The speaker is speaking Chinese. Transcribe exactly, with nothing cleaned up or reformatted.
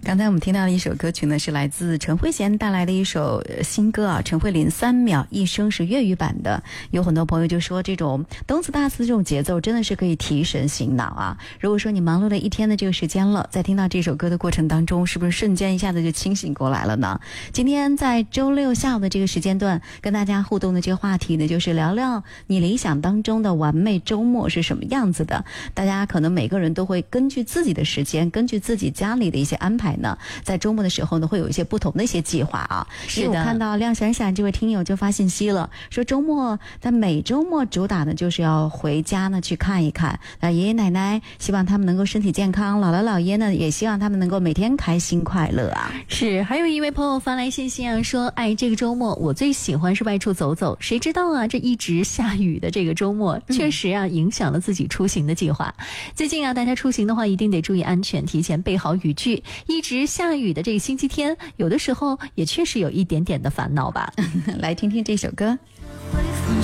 刚才我们听到的一首歌曲呢，是来自陈慧娴带来的一首新歌啊，陈慧琳三秒一生是粤语版的。有很多朋友就说，这种动次大次的这种节奏真的是可以提神醒脑啊。如果说你忙碌了一天的这个时间了，在听到这首歌的过程当中，是不是瞬间一下子就清醒过来了呢？今天在周六下午的这个时间段，跟大家互动的这个话题呢，就是聊聊你理想当中的完美周末是什么样子的。大家可能每个人都会根据自己的时间，根据自己家里的一些安排呢，在周末的时候呢，会有一些不同的一些计划啊。 是的， 因为我看到亮闪闪这位听友就发信息了，说周末在每周末主打呢就是要回家呢去看一看那爷爷奶奶，希望他们能够身体健康，姥姥姥爷呢也希望他们能够每天开心快乐啊。 是，还有一位朋友发来信息啊，说哎，这个周末我最喜欢是外出走走，谁知道啊，这一直下雨的这个周末确实啊影响了自己出行的计划。最近啊，大家出行的话一定得注意安全，提前备好雨具。一直下雨的这个星期天，有的时候也确实有一点点的烦恼吧。 来听听这首歌。